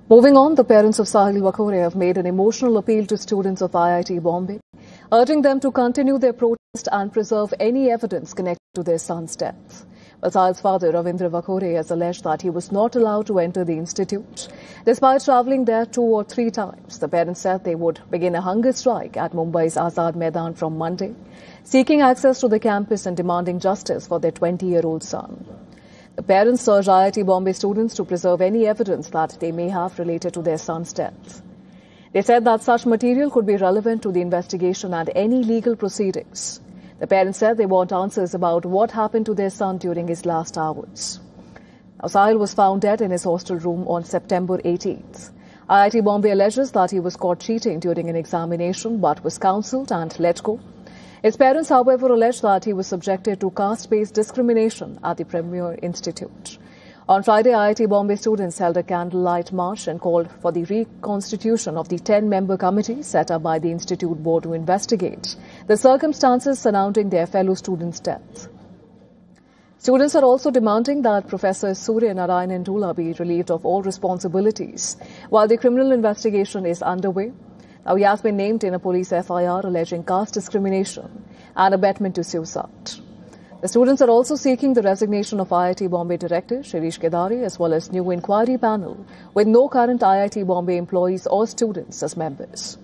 Moving on, the parents of Sahil Wakhore have made an emotional appeal to students of IIT Bombay, urging them to continue their protest and preserve any evidence connected to their son's death. But Sahil's father, Ravindra Wakhore, has alleged that he was not allowed to enter the institute. Despite travelling there 2 or 3 times, the parents said they would begin a hunger strike at Mumbai's Azad Maidan from Monday, seeking access to the campus and demanding justice for their 20-year-old son. The parents urge IIT Bombay students to preserve any evidence that they may have related to their son's death. They said that such material could be relevant to the investigation and any legal proceedings. The parents said they want answers about what happened to their son during his last hours. Now, Sahil was found dead in his hostel room on September 18th. IIT Bombay alleges that he was caught cheating during an examination but was counselled and let go. His parents, however, allege that he was subjected to caste-based discrimination at the Premier Institute. On Friday, IIT Bombay students held a candlelight march and called for the reconstitution of the 10-member committee set up by the Institute Board to investigate the circumstances surrounding their fellow students' death. Students are also demanding that Professor Surya Narayanan Dula be relieved of all responsibilities while the criminal investigation is underway. Now, he has been named in a police FIR alleging caste discrimination and abetment to suicide. The students are also seeking the resignation of IIT Bombay Director Shirish Kedari as well as new inquiry panel with no current IIT Bombay employees or students as members.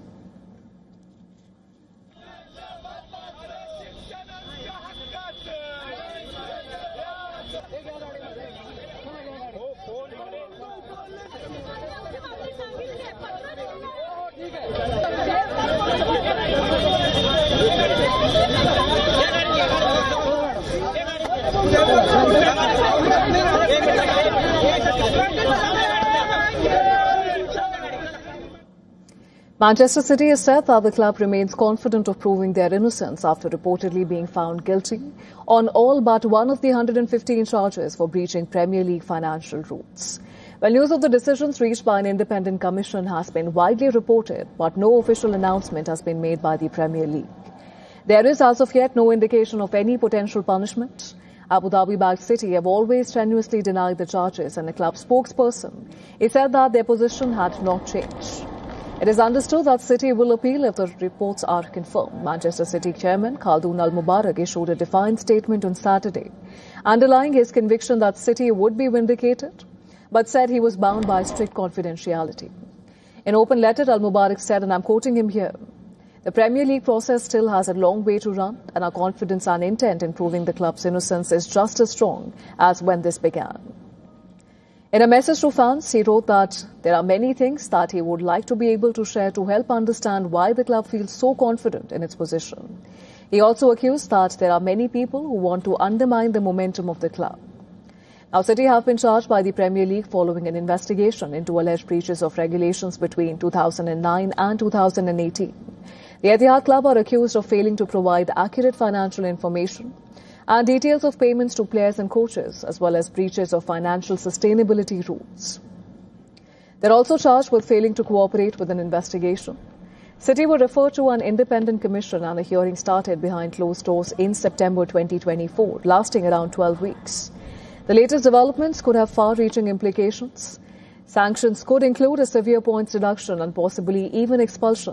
Manchester City has said that the club remains confident of proving their innocence after reportedly being found guilty on all but one of the 115 charges for breaching Premier League financial rules. Well, news of the decisions reached by an independent commission has been widely reported, but no official announcement has been made by the Premier League. There is as of yet no indication of any potential punishment. Abu Dhabi-backed City have always strenuously denied the charges, and a club spokesperson said that their position had not changed. It is understood that City will appeal if the reports are confirmed. Manchester City chairman Khaldoon Al-Mubarak issued a defiant statement on Saturday, underlying his conviction that City would be vindicated, but said he was bound by strict confidentiality. In an open letter, Al-Mubarak said, and I'm quoting him here, "The Premier League process still has a long way to run, and our confidence and intent in proving the club's innocence is just as strong as when this began." In a message to fans, he wrote that there are many things that he would like to be able to share to help understand why the club feels so confident in its position. He also accused that there are many people who want to undermine the momentum of the club. Now, City have been charged by the Premier League following an investigation into alleged breaches of regulations between 2009 and 2018. The Etihad club are accused of failing to provide accurate financial information and details of payments to players and coaches, as well as breaches of financial sustainability rules. They're also charged with failing to cooperate with an investigation. City were referred to an independent commission, and a hearing started behind closed doors in September 2024, lasting around 12 weeks. The latest developments could have far-reaching implications. Sanctions could include a severe points deduction and possibly even expulsion.